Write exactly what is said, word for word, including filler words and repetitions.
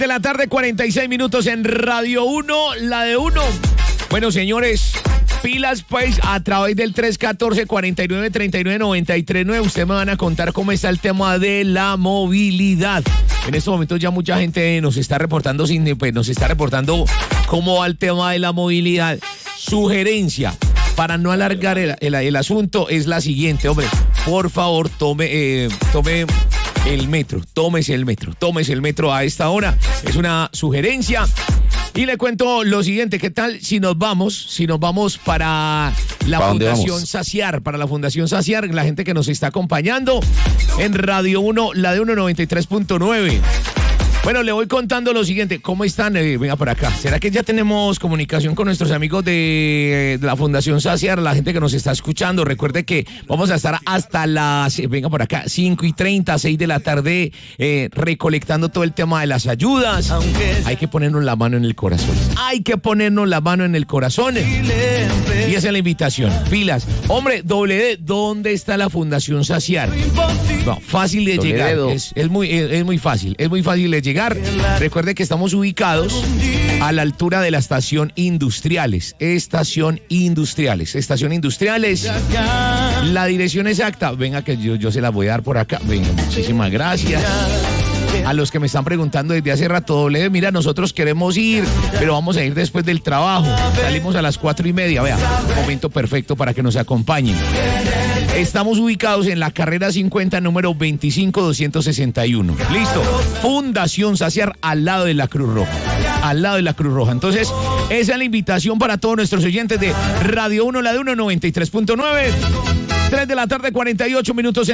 De la tarde, cuarenta y seis minutos en Radio uno, la de uno. Bueno, señores, pilas pues a través del tres uno cuatro, cuatro nueve, tres nueve, nueve tres nueve. Ustedes me van a contar cómo está el tema de la movilidad. En estos momentos ya mucha gente nos está reportando, pues, nos está reportando cómo va el tema de la movilidad. Sugerencia para no alargar el, el, el asunto es la siguiente, hombre. Por favor, tome, eh, tome el metro, tómese el metro, tómese el metro a esta hora. Es una sugerencia. Y le cuento lo siguiente, ¿qué tal si nos vamos, si nos vamos para la ¿Para Fundación Saciar, para la Fundación Saciar, la gente que nos está acompañando en Radio uno, la de uno noventa y tres punto nueve? Bueno, le voy contando lo siguiente. ¿Cómo están? Eh, venga por acá. ¿Será que ya tenemos comunicación con nuestros amigos de, de la Fundación Saciar, la gente que nos está escuchando? Recuerde que vamos a estar hasta las, venga por acá, cinco y treinta, seis de la tarde, eh, recolectando todo el tema de las ayudas. Hay que ponernos la mano en el corazón. Hay que ponernos la mano en el corazón. Y esa es la invitación. Pilas. Hombre, doble D, ¿dónde está la Fundación Saciar? No, fácil de Doble llegar. dedo. Es, es, muy, es, es muy fácil. Es muy fácil de llegar. Recuerde que estamos ubicados a la altura de la estación Industriales. Estación Industriales. Estación Industriales. La dirección exacta, venga que yo, yo se la voy a dar por acá. Venga, muchísimas gracias. A los que me están preguntando desde hace rato, doble, mira, nosotros queremos ir, pero vamos a ir después del trabajo. Salimos a las cuatro y media, vea, momento perfecto para que nos acompañen. Estamos ubicados en la carrera cincuenta, número veinticinco doscientos sesenta y uno. Listo. Fundación Saciar, al lado de la Cruz Roja. Al lado de la Cruz Roja. Entonces, esa es la invitación para todos nuestros oyentes de Radio uno, la de uno noventa y tres punto nueve. tres de la tarde, cuarenta y ocho minutos en